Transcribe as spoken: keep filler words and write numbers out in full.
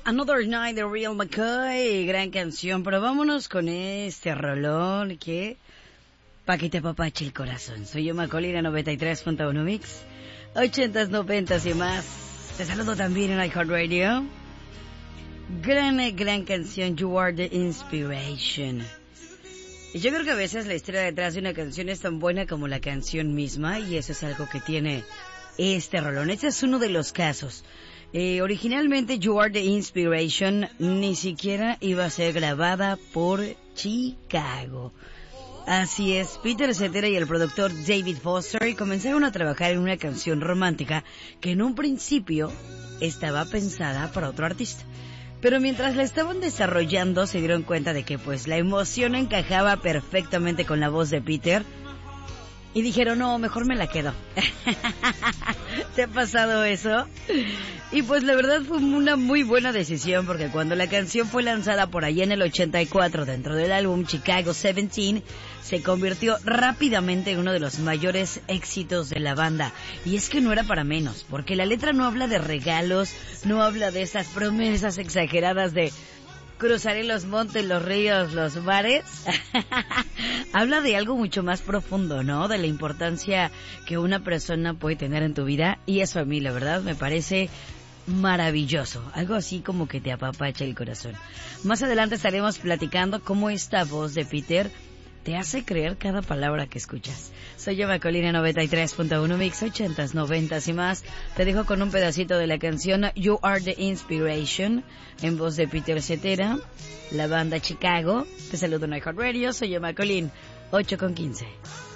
Another Night de Real McCoy, gran canción, pero vámonos con este rolón que pa' que te apapache el corazón. Soy yo, Macolina, noventa y tres punto uno Mix, ochentas, noventas y más. Te saludo también en iHeartRadio. Gran, gran canción, You Are the Inspiration. Y yo creo que a veces la historia detrás de una canción es tan buena como la canción misma, y eso es algo que tiene este rolón. Este es uno de los casos. Eh, originalmente You Are the Inspiration ni siquiera iba a ser grabada por Chicago. Así es, Peter Cetera y el productor David Foster comenzaron a trabajar en una canción romántica que en un principio estaba pensada para otro artista. Pero mientras la estaban desarrollando se dieron cuenta de que pues la emoción encajaba perfectamente con la voz de Peter. Y dijeron, no, mejor me la quedo. ¿Te ha pasado eso? Y pues la verdad fue una muy buena decisión, porque cuando la canción fue lanzada por allá en el ochenta y cuatro dentro del álbum Chicago diecisiete, se convirtió rápidamente en uno de los mayores éxitos de la banda. Y es que no era para menos, porque la letra no habla de regalos, no habla de esas promesas exageradas de cruzaré los montes, los ríos, los mares. Habla de algo mucho más profundo, ¿no? De la importancia que una persona puede tener en tu vida. Y eso a mí, la verdad, me parece maravilloso. Algo así como que te apapacha el corazón. Más adelante estaremos platicando cómo esta voz de Peter te hace creer cada palabra que escuchas. Soy yo, Macolina, noventa y tres punto uno Mix, ochentas, noventas y más. Te dejo con un pedacito de la canción You Are the Inspiration, en voz de Peter Cetera, la banda Chicago. Te saludo en iHeartRadio, soy yo, Macolina, ocho con quince.